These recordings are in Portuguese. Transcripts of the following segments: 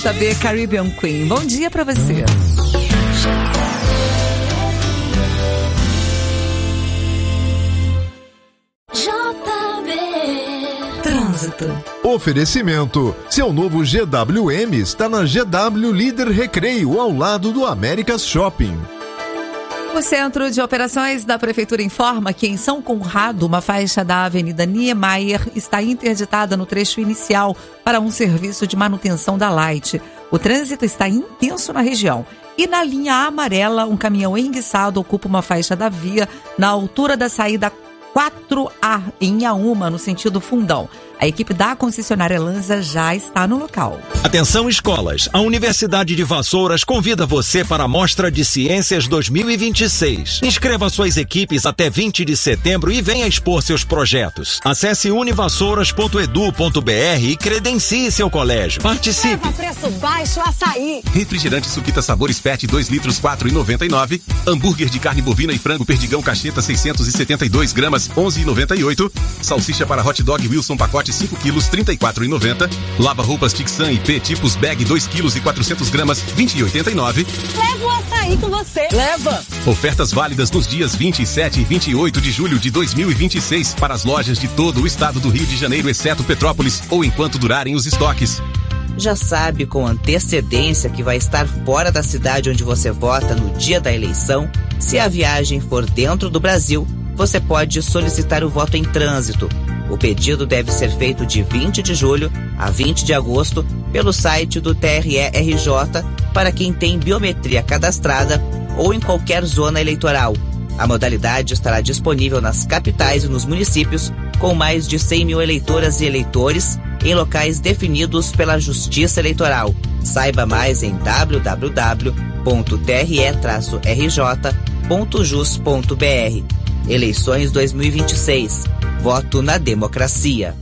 JB Caribbean Queen. Bom dia pra você. Trânsito. Oferecimento. Seu novo GWM está na GW Líder Recreio, ao lado do Américas Shopping. O Centro de Operações da Prefeitura informa que em São Conrado, uma faixa da Avenida Niemeyer está interditada no trecho inicial para um serviço de manutenção da Light. O trânsito está intenso na região. E na linha amarela, um caminhão enguiçado ocupa uma faixa da via na altura da saída 4A em Inhaúma, no sentido Fundão. A equipe da concessionária Lanza já está no local. Atenção escolas, a Universidade de Vassouras convida você para a Mostra de Ciências 2026. Inscreva suas equipes até 20 de setembro e venha expor seus projetos. Acesse univassouras.edu.br e credencie seu colégio. Participe. Leva preço baixo açaí. Refrigerante Suquita Sabores PET 2 litros R$4,99. Hambúrguer de carne bovina e frango Perdigão Cacheta 672 gramas 11,98. Salsicha para hot dog Wilson pacote 5 quilos, R$34,90. Lava-roupas Tixan IP tipos bag 2 quilos e 400 gramas, R$20,89. Leva o açaí com você. Leva. Ofertas válidas nos dias 27 e 28 de julho de 2026 para as lojas de todo o estado do Rio de Janeiro, exceto Petrópolis, ou enquanto durarem os estoques. Já sabe com antecedência que vai estar fora da cidade onde você vota no dia da eleição? Se a viagem for dentro do Brasil, você pode solicitar o voto em trânsito. O pedido deve ser feito de 20 de julho a 20 de agosto pelo site do TRE-RJ para quem tem biometria cadastrada ou em qualquer zona eleitoral. A modalidade estará disponível nas capitais e nos municípios com mais de 100 mil eleitoras e eleitores em locais definidos pela Justiça Eleitoral. Saiba mais em www.tre-rj.jus.br. Eleições 2026. Voto na democracia.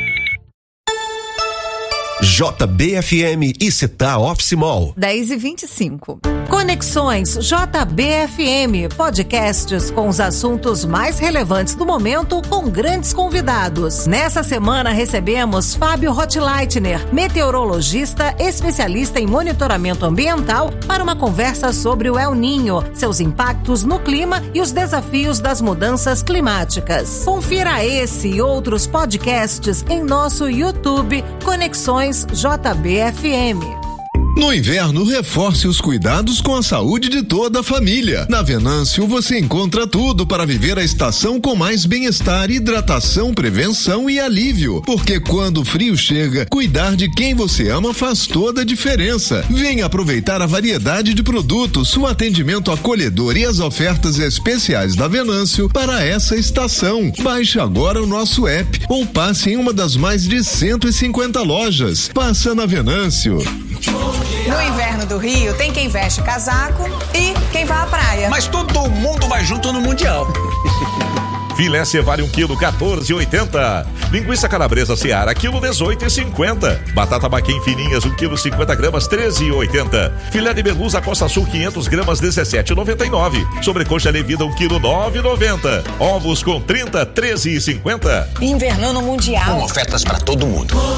JBFM e Città Office Mall. 10h25. Conexões JBFM, podcasts com os assuntos mais relevantes do momento com grandes convidados. Nessa semana recebemos Fábio Rotleitner, meteorologista especialista em monitoramento ambiental, para uma conversa sobre o El Niño, seus impactos no clima e os desafios das mudanças climáticas. Confira esse e outros podcasts em nosso YouTube Conexões JBFM. No inverno, reforce os cuidados com a saúde de toda a família. Na Venâncio, você encontra tudo para viver a estação com mais bem-estar, hidratação, prevenção e alívio. Porque quando o frio chega, cuidar de quem você ama faz toda a diferença. Venha aproveitar a variedade de produtos, o atendimento acolhedor e as ofertas especiais da Venâncio para essa estação. Baixe agora o nosso app ou passe em uma das mais de 150 lojas. Passa na Venâncio. No inverno do Rio, tem quem veste casaco e quem vai à praia. Mas todo mundo vai junto no Mundial. Filé Cevalho 1 kg, R$14,80. Linguiça calabresa Seara, quilo, R$18,50. Batata baquim fininhas, 1 kg, 50 gramas, R$13,80. Filé de belusa Costa Sul, 500 gramas, R$17,99. Sobrecoxa levida, 1 kg, R$9,90. Ovos com 30, R$13,50. Invernando Mundial. Com ofertas para todo mundo.